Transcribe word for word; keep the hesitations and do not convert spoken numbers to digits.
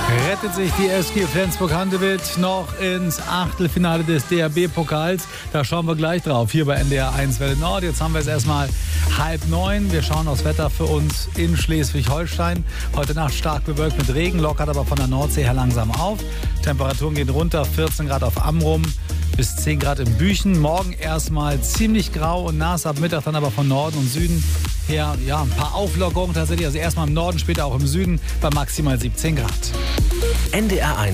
Rettet sich die S G Flensburg-Handewitt noch ins Achtelfinale des D H B-Pokals. Da schauen wir gleich drauf, hier bei N D R eins Welle Nord. Jetzt haben wir es erstmal halb neun. Wir schauen aufs Wetter für uns in Schleswig-Holstein. Heute Nacht stark bewölkt mit Regen, lockert aber von der Nordsee her langsam auf. Temperaturen gehen runter, vierzehn Grad auf Amrum bis zehn Grad in Büchen. Morgen erstmal ziemlich grau und nass, ab Mittag dann aber von Norden und Süden her ja, ein paar Auflockerungen tatsächlich. Also erstmal im Norden, später auch im Süden bei maximal siebzehn Grad. N D R eins